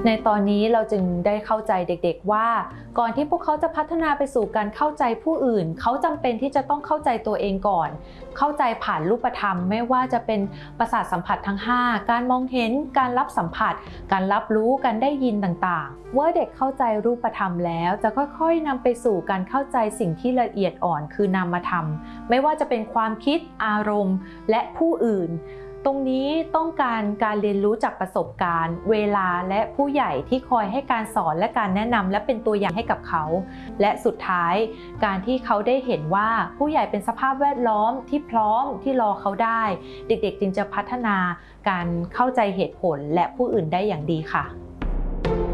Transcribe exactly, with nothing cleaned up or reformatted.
ในตอนนี้เราจึงได้เข้าใจเด็กๆว่าก่อนที่พวกเขาจะพัฒนาไปสู่การเข้าใจผู้อื่นเขาจำเป็นที่จะต้องเข้าใจตัวเองก่อนเข้าใจผ่านรูปธรรมไม่ว่าจะเป็นประสาทสัมผัสทั้งห้าการมองเห็นการรับสัมผัสการรับรู้การได้ยินต่างๆเมื่อเด็กเข้าใจรูปธรรมแล้วจะค่อยๆนำไปสู่การเข้าใจสิ่งที่ละเอียดอ่อนคือนามธรรมไม่ว่าจะเป็นความคิดอารมณ์และผู้อื่นตรงนี้ต้องการการเรียนรู้จากประสบการณ์เวลาและผู้ใหญ่ที่คอยให้การสอนและการแนะนำและเป็นตัวอย่างให้กับเขาและสุดท้ายการที่เขาได้เห็นว่าผู้ใหญ่เป็นสภาพแวดล้อมที่พร้อมที่รอเขาได้เด็กๆจึงจะพัฒนาการเข้าใจเหตุผลและผู้อื่นได้อย่างดีค่ะ